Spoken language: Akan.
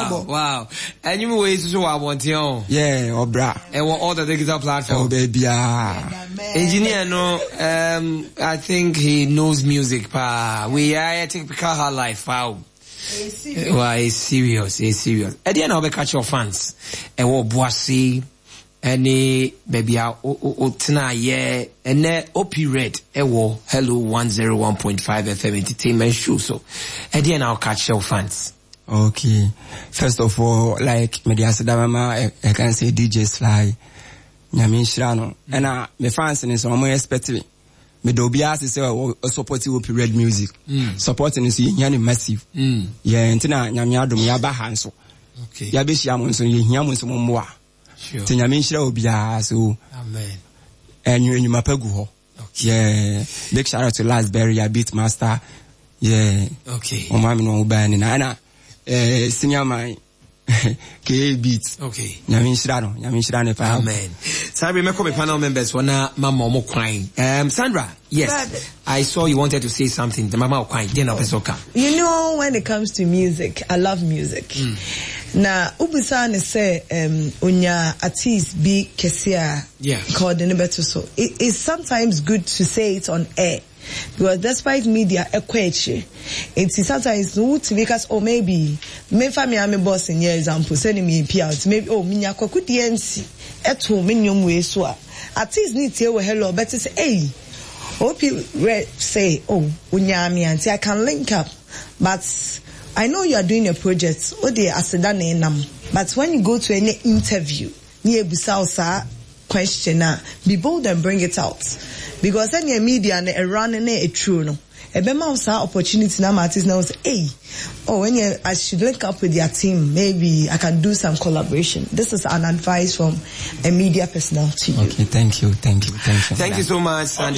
Wow. And you ways to I want you. Yeah, Obra. And all the digital platform. Oh baby. Engineer no I think he knows music pa. We are typical her life. Wow. Well, it's serious. At the end of the catch your fans. And what bossy any baby out tonight, yeah, and then OP Red, hello 101.5 FM entertainment show. So at the end I'll catch your fans. Okay. First of all, like Media Sadama, I can say DJ Sly, Nyamin Shirano. And my fans in so I'm expecting me do be asked to say supporting OP Red music. Supporting is yani massive. Yeah, entina Nyamia dum ya ba hanso. Okay. Ya be shiamun so ye hiamun so mo. Sure. Nyame nhyira obiara so amen. And mapagu ho. Yeah. Big shout out to Lasberry, a beat master. Yeah. Okay. O mami no uba ni na senior man K beats. Okay. Nyame nhyira no fa. Amen. Sorry, me come panel members wana mama mo kwan. Sandra, yes. But I saw you wanted to say something. The mama kwan then opesoka. You know, when it comes to music, I love music. Na ubusane say unya artist be kesia called in better so it's sometimes good to say it on air because despite media equate it's sometimes no to because or maybe me family am boss in your example send me out maybe minya kwaku DMC eto minyum we so artist need to we hello but say hey OP Red say unya me anti I can link up but I know you are doing a project, but when you go to any interview, question, be bold and bring it out. Because any media running a true no. A bema opportunity now artists now say, hey, I should link up with their team, maybe I can do some collaboration. This is an advice from a media personality. Okay, thank you. Thank you so much, Sandy.